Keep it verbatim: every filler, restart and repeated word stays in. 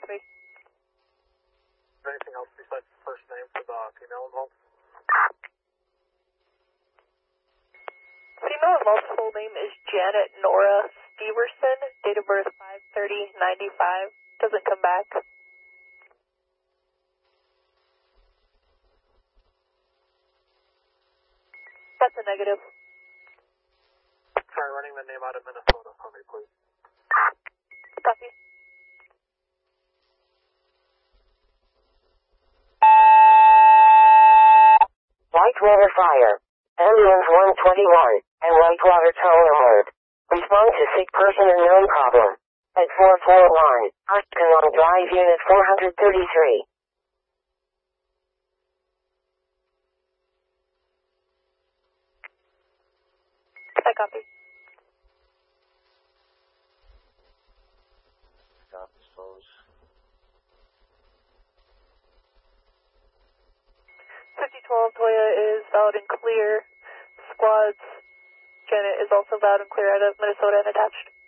Copy. Is there anything else besides the first name for the female involved? Female involved full name is Janet Nora Steverson, date of birth five thirty ninety-five. Doesn't come back. That's a negative. Try running the name out of Minnesota for me, please. Copy. Whitewater Fire. Ambulance one twenty-one and Whitewater Tower Alert. Respond to sick person and known problem. At four four one, Ashkelon Drive, Unit four thirty-three. I copy. Stop dispose. fifty twelve Toya is valid and clear. Squads, Janet is also valid and clear out of Minnesota and attached.